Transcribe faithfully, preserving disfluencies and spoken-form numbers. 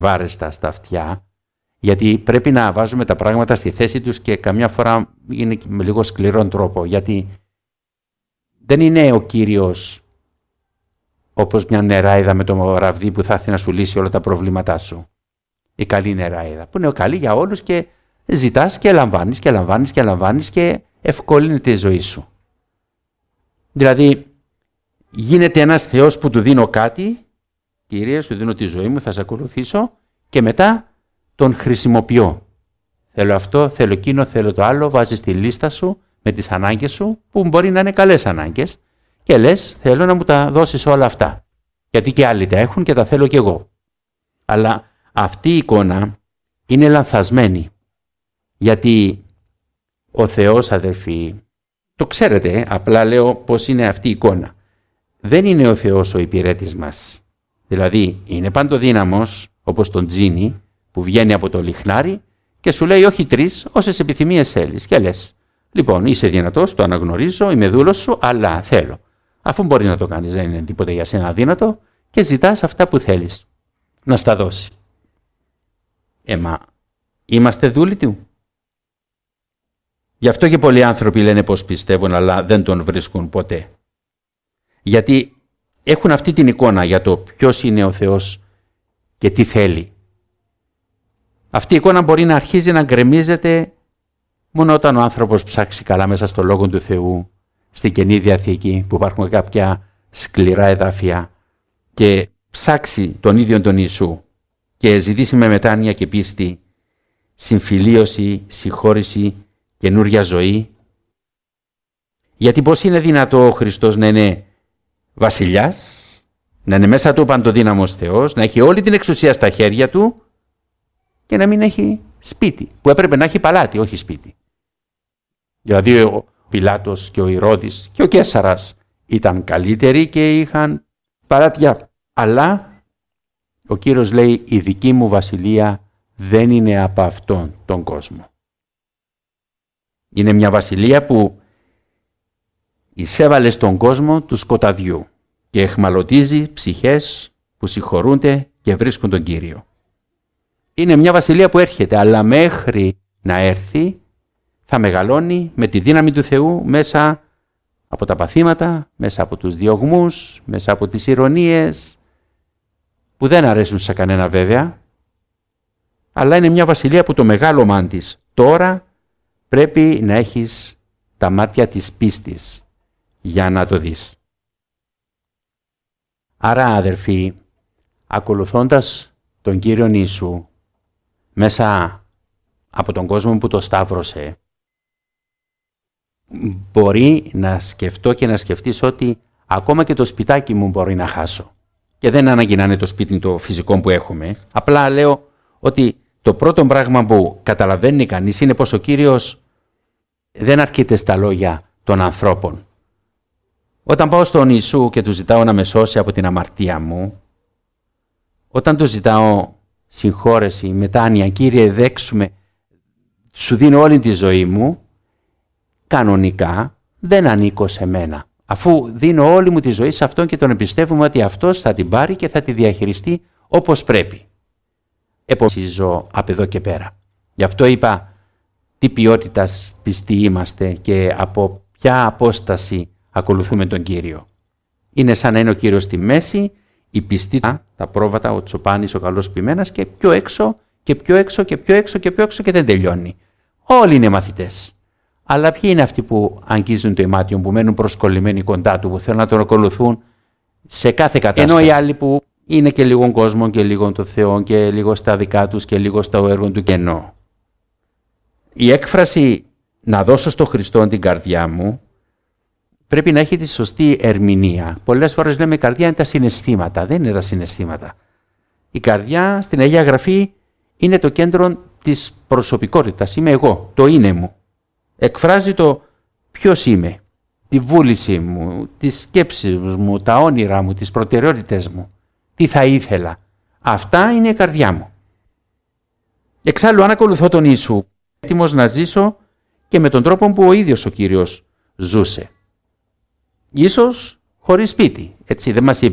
βάρεστα στα αυτιά, γιατί πρέπει να βάζουμε τα πράγματα στη θέση τους και καμιά φορά είναι με λίγο σκληρόν τρόπο, γιατί δεν είναι ο Κύριος όπως μια νεράιδα με το ραβδί που θα έρθει να σου λύσει όλα τα προβλήματά σου. Η καλή νεράιδα, που είναι καλή για όλους και ζητάς και λαμβάνεις και λαμβάνεις και λαμβάνεις και ευκολύνεται η ζωή σου. Δηλαδή, γίνεται ένας Θεός που του δίνω κάτι, Κύριε, σου δίνω τη ζωή μου, θα σε ακολουθήσω και μετά τον χρησιμοποιώ. Θέλω αυτό, θέλω εκείνο, θέλω το άλλο, βάζεις τη λίστα σου με τις ανάγκες σου, που μπορεί να είναι καλές ανάγκες, και λες, θέλω να μου τα δώσεις όλα αυτά. Γιατί και άλλοι τα έχουν και τα θέλω κι εγώ. Αλλά αυτή η εικόνα είναι λανθασμένη. Γιατί ο Θεός, αδερφοί, το ξέρετε, απλά λέω πώς είναι αυτή η εικόνα. Δεν είναι ο Θεός ο υπηρέτης μας. Δηλαδή, είναι παντοδύναμος, όπως τον τζίνι, που βγαίνει από το λιχνάρι και σου λέει όχι τρεις, όσες επιθυμίες θέλεις. Και λες, λοιπόν, είσαι δυνατός, το αναγνωρίζω, είμαι δούλος σου, αλλά θέλω. Αφού μπορείς να το κάνεις, δεν είναι τίποτα για σένα αδύνατο, και ζητάς αυτά που θέλεις να στα δώσει. Ε, μα είμαστε δούλοι του. Γι' αυτό και πολλοί άνθρωποι λένε πως πιστεύουν, αλλά δεν τον βρίσκουν ποτέ. Γιατί έχουν αυτή την εικόνα για το ποιος είναι ο Θεός και τι θέλει. Αυτή η εικόνα μπορεί να αρχίζει να γκρεμίζεται μόνο όταν ο άνθρωπος ψάξει καλά μέσα στο Λόγο του Θεού, στη Καινή Διαθήκη, που υπάρχουν κάποια σκληρά εδάφια, και ψάξει τον ίδιο τον Ιησού και ζητήσει με μετάνοια και πίστη συμφιλίωση, συγχώρηση, καινούρια ζωή. Γιατί πώς είναι δυνατό ο Χριστός να είναι βασιλιάς, να είναι μέσα του παντοδύναμος Θεός, να έχει όλη την εξουσία στα χέρια του και να μην έχει σπίτι, που έπρεπε να έχει παλάτι, όχι σπίτι. Δηλαδή ο Πιλάτος και ο Ηρώδης και ο Καίσαρας ήταν καλύτεροι και είχαν παλάτια, αλλά ο Κύριος λέει η δική μου βασιλεία δεν είναι από αυτόν τον κόσμο. Είναι μια βασιλεία που εισέβαλε στον κόσμο του σκοταδιού και εχμαλωτίζει ψυχές που συγχωρούνται και βρίσκουν τον Κύριο. Είναι μια βασιλεία που έρχεται, αλλά μέχρι να έρθει θα μεγαλώνει με τη δύναμη του Θεού μέσα από τα παθήματα, μέσα από τους διωγμούς, μέσα από τις ηρωνίες, που δεν αρέσουν σε κανένα βέβαια, αλλά είναι μια βασιλεία που το μεγάλωμά της τώρα πρέπει να έχεις τα μάτια της πίστης για να το δεις. Άρα, αδερφοί, ακολουθώντας τον Κύριον Ιησού μέσα από τον κόσμο που το σταύρωσε, μπορεί να σκεφτώ και να σκεφτείς ότι ακόμα και το σπιτάκι μου μπορεί να χάσω. Και δεν ανάγκη να είναι το σπίτι το φυσικό που έχουμε. Απλά λέω ότι το πρώτο πράγμα που καταλαβαίνει κανείς είναι πως ο Κύριος δεν αρκείται στα λόγια των ανθρώπων. Όταν πάω στον Ιησού και του ζητάω να με σώσει από την αμαρτία μου, όταν του ζητάω συγχώρεση, μετάνοια, Κύριε δέξουμε, σου δίνω όλη τη ζωή μου, κανονικά δεν ανήκω σε μένα. Αφού δίνω όλη μου τη ζωή σε Αυτόν και τον εμπιστεύομαι ότι Αυτός θα την πάρει και θα τη διαχειριστεί όπως πρέπει. Εποφασίζω από εδώ και πέρα. Γι' αυτό είπα τι ποιότητας πιστοί είμαστε και από ποια απόσταση ακολουθούμε τον Κύριο. Είναι σαν να είναι ο Κύριος στη μέση, οι πιστοί, τα πρόβατα, ο τσοπάνης, ο καλός ποιμένας και πιο έξω και πιο έξω και πιο έξω και πιο έξω και δεν τελειώνει. Όλοι είναι μαθητές. Αλλά ποιοι είναι αυτοί που αγγίζουν το ημάτιο, που μένουν προσκολλημένοι κοντά του, που θέλουν να τον ακολουθούν σε κάθε κατάσταση. Ενώ οι άλλοι που είναι και λίγο κόσμο και λίγο το Θεό και λίγο στα δικά τους και λίγο στα έργο του κενό. Η έκφραση να δώσω στο Χριστό την καρδιά μου πρέπει να έχει τη σωστή ερμηνεία. Πολλές φορές λέμε η καρδιά είναι τα συναισθήματα. Δεν είναι τα συναισθήματα. Η καρδιά στην Αγία Γραφή είναι το κέντρο της προσωπικότητας. Είμαι εγώ, το είναι μου. Εκφράζει το ποιος είμαι, τη βούληση μου, τις σκέψεις μου, τα όνειρά μου, τις προτεραιότητες μου, τι θα ήθελα. Αυτά είναι η καρδιά μου. Εξάλλου, αν ακολουθώ τον Ιησού, έτοιμος να ζήσω και με τον τρόπο που ο ίδιος ο Κύριος ζούσε. Ίσως χωρίς σπίτι, έτσι δεν μας